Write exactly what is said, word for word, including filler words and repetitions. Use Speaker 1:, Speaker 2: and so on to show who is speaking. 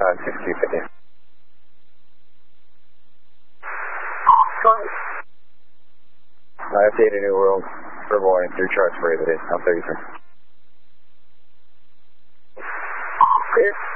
Speaker 1: nine six two fifty. I updated New World, verbal line through charts for you today. I'll tell you, sir.
Speaker 2: Clear.